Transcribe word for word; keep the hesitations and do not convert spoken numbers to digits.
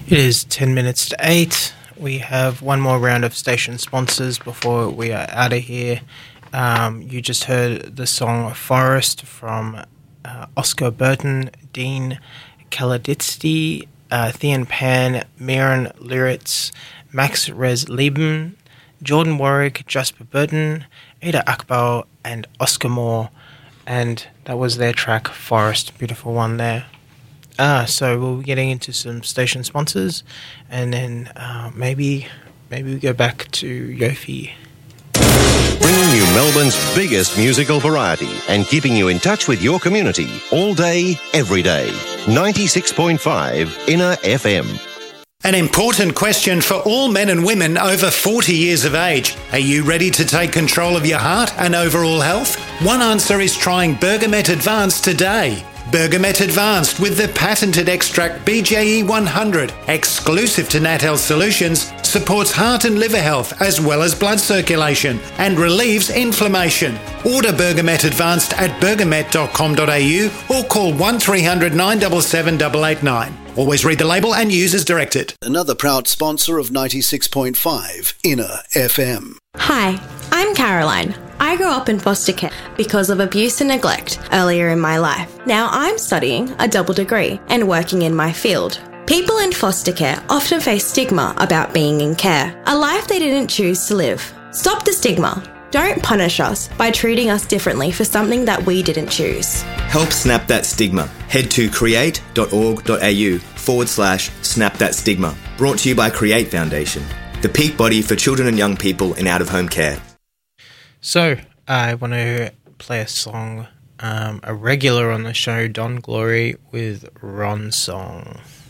It is ten minutes to eight. We have one more round of station sponsors before we are out of here. Um, you just heard the song Forest from uh, Oscar Burton, Dean Kaladitsky, uh, Thean Pan, Miran Liritz, Max Rez Lieben, Jordan Warwick, Jasper Burton, Ada Akbar, and Oscar Moore. And that was their track, Forest. Beautiful one there. Ah, so we'll be getting into some station sponsors, and then uh, maybe maybe we go back to Yofi. Bringing you Melbourne's biggest musical variety and keeping you in touch with your community all day, every day. ninety-six point five Inner F M. An important question for all men and women over forty years of age. Are you ready to take control of your heart and overall health? One answer is trying Bergamet Advanced today. Bergamet Advanced with the patented extract B J E one hundred, exclusive to Nat Health Solutions, supports heart and liver health as well as blood circulation and relieves inflammation. Order Bergamet Advanced at bergamet dot com dot a u or call one three hundred nine seven seven eight eight nine. Always read the label and use as directed. Another proud sponsor of ninety-six point five Inner F M. Hi, I'm Caroline. I grew up in foster care because of abuse and neglect earlier in my life. Now I'm studying a double degree and working in my field. People in foster care often face stigma about being in care, a life they didn't choose to live. Stop the stigma. Don't punish us by treating us differently for something that we didn't choose. Help snap that stigma. Head to create dot org dot a u forward slash snap that stigma. Brought to you by Create Foundation, the peak body for children and young people in out-of-home care. So, I want to play a song, um, a regular on the show, Don Glory, with Ron Song.